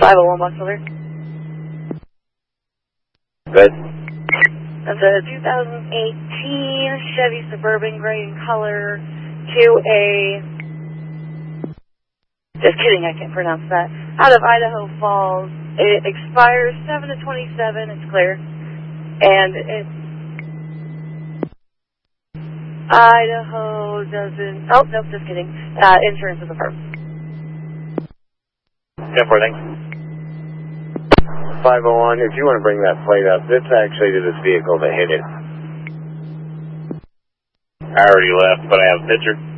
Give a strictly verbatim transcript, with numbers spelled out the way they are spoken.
five oh one Buckler. Good. That's a two thousand eighteen Chevy Suburban gray in color to a, just kidding, I can't pronounce that, out of Idaho Falls. It expires seven to twenty-seven, it's clear. And it's, Idaho doesn't, oh, nope, just kidding. Uh, insurance is affirmed. ten four, thanks. five oh one, if you want to bring that plate up, it's actually to this vehicle that hit it. I already left, but I have a picture.